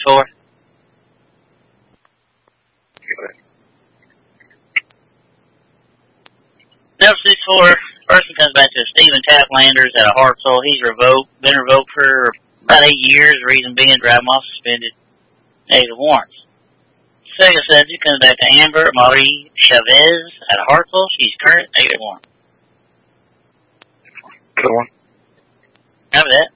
4. Number 64, person comes back to Stephen Taplanders at a Hartsville. He's been revoked for about 8 years, reason being driving while suspended, negative warrants. Second subject comes back to Amber Marie Chavez at a Hartsville. She's current, negative warrant. Good one. Copy that.